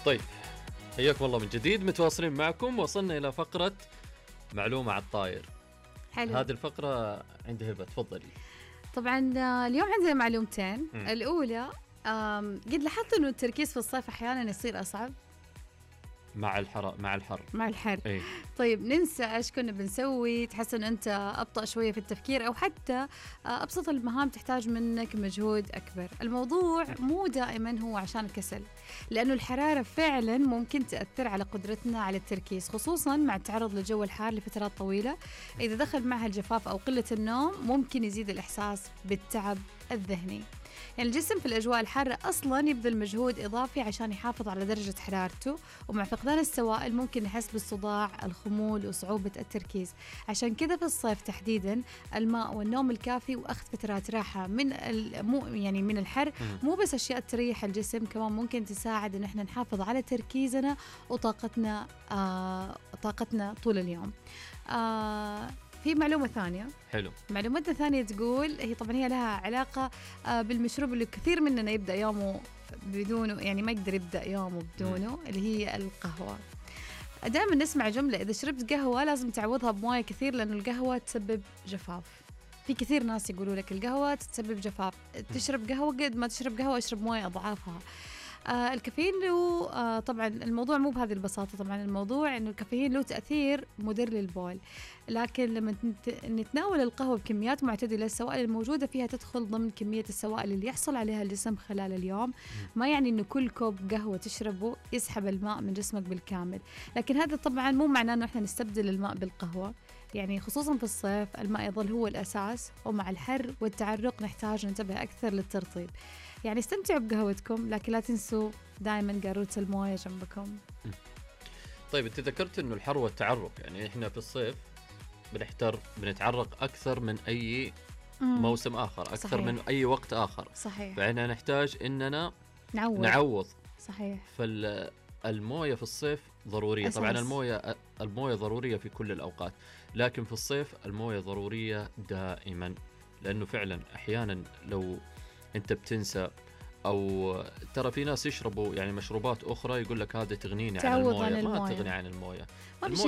طيب، حياكم الله من جديد، متواصلين معكم. وصلنا إلى فقرة معلومة على الطاير. حلو. هذه الفقرة عند هبة، تفضلي. طبعا اليوم عندنا معلومتين. الأولى، قد لاحظت إنه التركيز في الصيف أحيانا يصير أصعب مع الحر. مع الحر. إيه؟ طيب ننسى ايش كنا بنسوي، تحس ان انت ابطأ شويه في التفكير، او حتى ابسط المهام تحتاج منك مجهود اكبر. الموضوع مو دائما هو عشان الكسل، لانه الحراره فعلا ممكن تاثر على قدرتنا على التركيز، خصوصا مع التعرض للجو الحار لفترات طويله. اذا دخل معها الجفاف او قله النوم ممكن يزيد الاحساس بالتعب الذهني. يعني الجسم في الأجواء الحارة أصلاً يبذل مجهود إضافي عشان يحافظ على درجة حرارته، ومع فقدان السوائل ممكن يحس بالصداع، الخمول، وصعوبة التركيز. عشان كذا في الصيف تحديداً الماء والنوم الكافي وأخذ فترات راحة من الحر مو بس أشياء تريح الجسم، كمان ممكن تساعد إن احنا نحافظ على تركيزنا وطاقتنا طاقتنا طول اليوم. في معلومة ثانية. حلو. معلومتنا الثانية تقول، هي طبعا هي لها علاقة بالمشروب اللي كثير مننا يبدأ يومه بدونه، يعني ما يقدر يبدأ يومه بدونه، اللي هي القهوة. دائما نسمع جملة إذا شربت قهوة لازم تعوضها بموية كثير لأنه القهوة تسبب جفاف. في كثير ناس يقولوا لك القهوة تسبب جفاف، تشرب قهوة قد ما تشرب قهوة اشرب موية أضعافها. الكافيين له طبعا الموضوع مو بهذه البساطة. طبعا الموضوع إنه الكافيين له تأثير مضر للبول، لكن لما نتناول القهوة بكميات معتدلة السوائل الموجودة فيها تدخل ضمن كمية السوائل اللي يحصل عليها الجسم خلال اليوم. ما يعني إنه كل كوب قهوة تشربه يسحب الماء من جسمك بالكامل، لكن هذا طبعا مو معناه إنه إحنا نستبدل الماء بالقهوة. يعني خصوصا في الصيف الماء يظل هو الأساس، ومع الحر والتعرق نحتاج ننتبه أكثر للترطيب. يعني استمتعوا بقهوتكم، لكن لا تنسوا دائما قارورة الموية جنبكم. طيب، انت ذكرت انه الحر والتعرق، يعني احنا في الصيف بنتعرق اكثر من اي موسم اخر، اكثر صحيح. من اي وقت اخر. صحيح. فاحنا نحتاج اننا نعوض. صحيح. فالمويه في الصيف ضروريه أساس. طبعا المويه ضروريه في كل الاوقات، لكن في الصيف المويه ضروريه دائما، لانه فعلا احيانا لو انت بتنسى، او ترى في ناس يشربوا يعني مشروبات اخرى يقول لك هذا تغنيني عن المويه. ما تغني عن المويه.